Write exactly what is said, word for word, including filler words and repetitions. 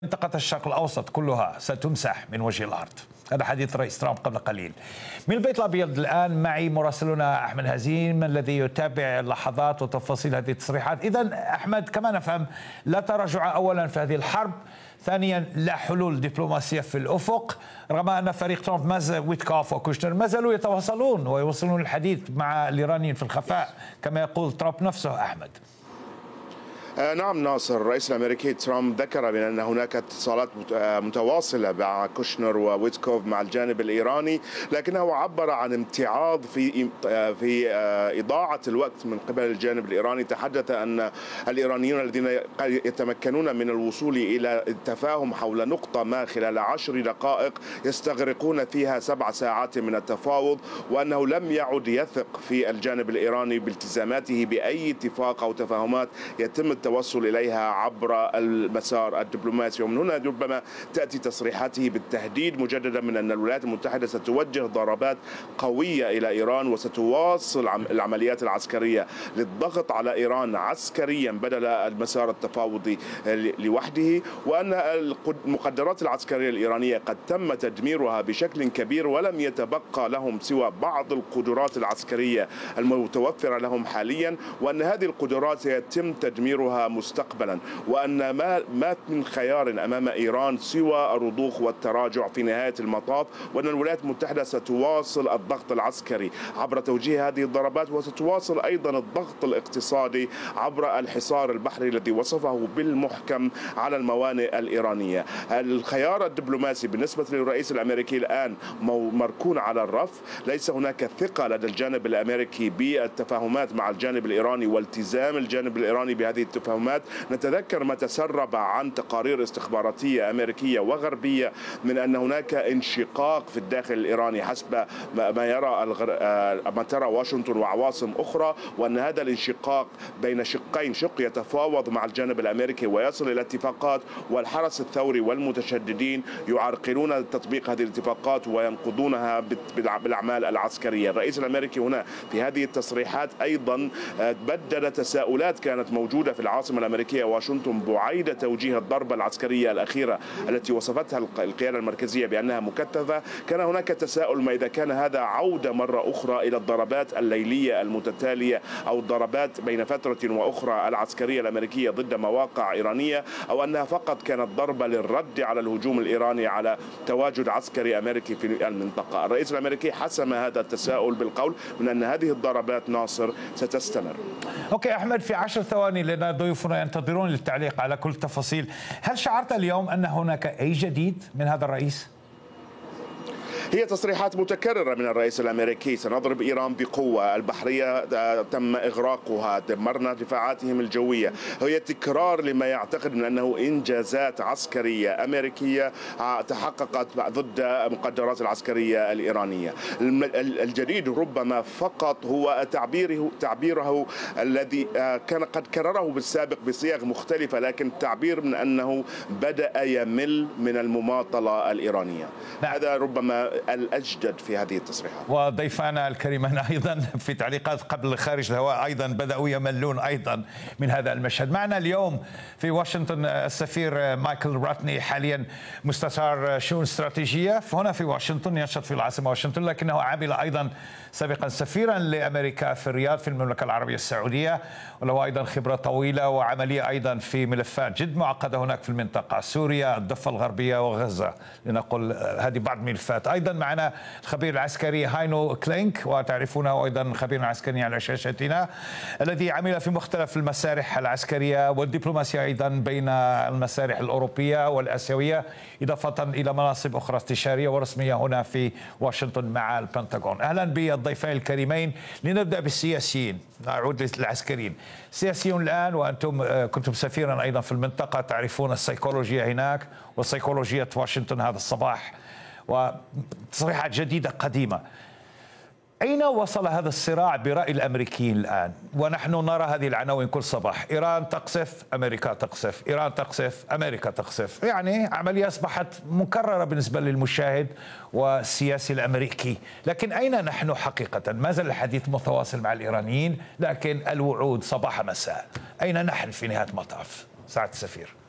منطقة الشرق الأوسط كلها ستمسح من وجه الأرض. هذا حديث رئيس ترامب قبل قليل. من البيت الأبيض الآن معي مراسلنا أحمد هزيم الذي يتابع لحظات وتفاصيل هذه التصريحات. إذن أحمد، كما نفهم لا تراجع أولا في هذه الحرب، ثانيا لا حلول دبلوماسية في الأفق، رغم أن فريق ترامب مازال ويتكوف وكوشنر ما زالوا يتواصلون ويوصلون الحديث مع الإيرانيين في الخفاء كما يقول ترامب نفسه. أحمد. نعم ناصر، الرئيس الامريكي ترامب ذكر بان هناك اتصالات متواصله مع كوشنر وويتكوف مع الجانب الايراني، لكنه عبر عن امتعاض في في اضاعه الوقت من قبل الجانب الايراني. تحدث ان الايرانيون الذين يتمكنون من الوصول الى التفاهم حول نقطه ما خلال عشر دقائق يستغرقون فيها سبع ساعات من التفاوض، وانه لم يعد يثق في الجانب الايراني بالتزاماته باي اتفاق او تفاهمات يتم التوصل إليها عبر المسار الدبلوماسي. ومن هنا ربما تأتي تصريحاته بالتهديد مجددا من أن الولايات المتحدة ستوجه ضربات قوية إلى إيران وستواصل العمليات العسكرية للضغط على إيران عسكريا بدل المسار التفاوضي لوحده، وأن المقدرات العسكرية الإيرانية قد تم تدميرها بشكل كبير ولم يتبقى لهم سوى بعض القدرات العسكرية المتوفرة لهم حاليا، وأن هذه القدرات سيتم تدميرها مستقبلا، وأن ما ما من خيار أمام إيران سوى الرضوخ والتراجع في نهاية المطاف، وأن الولايات المتحدة ستواصل الضغط العسكري عبر توجيه هذه الضربات، وستواصل أيضا الضغط الاقتصادي عبر الحصار البحري الذي وصفه بالمحكم على الموانئ الإيرانية. الخيار الدبلوماسي بالنسبة للرئيس الأمريكي الآن مركون على الرف، ليس هناك ثقة لدى الجانب الأمريكي بالتفاهمات مع الجانب الإيراني والتزام الجانب الإيراني بهذه التفاهمات. نتذكر ما تسرب عن تقارير استخباراتية أمريكية وغربية من أن هناك انشقاق في الداخل الإيراني حسب ما يرى الغر... ما ترى واشنطن وعواصم أخرى، وأن هذا الانشقاق بين شقين، شق يتفاوض مع الجانب الأمريكي ويصل إلى اتفاقات، والحرس الثوري والمتشددين يعرقلون تطبيق هذه الاتفاقات وينقضونها بالأعمال العسكرية. الرئيس الأمريكي هنا في هذه التصريحات أيضا بدد تساؤلات كانت موجودة في العاصمة الأمريكية واشنطن بعيد توجيه الضربة العسكرية الأخيرة التي وصفتها القيادة المركزية بأنها مكثفة. كان هناك تساؤل ما إذا كان هذا عودة مرة أخرى إلى الضربات الليلية المتتالية أو الضربات بين فترة وأخرى العسكرية الأمريكية ضد مواقع إيرانية، أو أنها فقط كانت ضربة للرد على الهجوم الإيراني على تواجد عسكري أمريكي في المنطقة. الرئيس الأمريكي حسم هذا التساؤل بالقول من أن هذه الضربات ناصر ستستمر. أوكي أحمد، في عشر ثواني لأن ضيوفنا ينتظرون للتعليق على كل التفاصيل. هل شعرت اليوم أن هناك أي جديد من هذا الرئيس؟ هي تصريحات متكررة من الرئيس الأمريكي: سنضرب إيران بقوة، البحرية تم إغراقها، دمرنا دفاعاتهم الجوية. هي تكرار لما يعتقد من أنه إنجازات عسكرية أمريكية تحققت ضد مقدرات العسكرية الإيرانية. الجديد ربما فقط هو تعبيره تعبيره الذي كان قد كرره بالسابق بصيغ مختلفة، لكن تعبير من أنه بدأ يمل من المماطلة الإيرانية. نعم. هذا ربما الأجدد في هذه التصريحات. وضيفانا الكريمان أيضا في تعليقات قبل خارج الهواء أيضا بدأوا يملون أيضا من هذا المشهد. معنا اليوم في واشنطن السفير مايكل راتني، حاليا مستشار شؤون استراتيجية هنا في واشنطن، ينشط في العاصمة واشنطن، لكنه عمل أيضا سابقا سفيرا لأمريكا في الرياض في المملكة العربية السعودية، وله أيضا خبرة طويلة وعملية أيضا في ملفات جد معقدة هناك في المنطقة، سوريا، الضفة الغربية وغزة، لنقول هذه بعض الملفات. أيضا معنا الخبير العسكري هاينو كلينك، وتعرفونه أيضا خبير عسكري على شاشتنا، الذي عمل في مختلف المسارح العسكرية والدبلوماسية أيضا بين المسارح الأوروبية والآسيوية، إضافة إلى مناصب أخرى استشارية ورسمية هنا في واشنطن مع البنتاغون. أهلا بالضيفين الكريمين. لنبدأ بالسياسيين، نعود للعسكريين. سياسيون الآن، وأنتم كنتم سفيرا أيضا في المنطقة، تعرفون السيكولوجيا هناك وسيكولوجية واشنطن هذا الصباح، وتصريحات جديدة قديمة. أين وصل هذا الصراع برأي الأمريكيين الآن؟ ونحن نرى هذه العناوين كل صباح: إيران تقصف، أمريكا تقصف، إيران تقصف، أمريكا تقصف. يعني عملية أصبحت مكررة بالنسبة للمشاهد والسياسي الأمريكي. لكن أين نحن حقيقة؟ ما زال الحديث متواصل مع الإيرانيين، لكن الوعود صباح مساء. أين نحن في نهاية المطاف سعادة السفير؟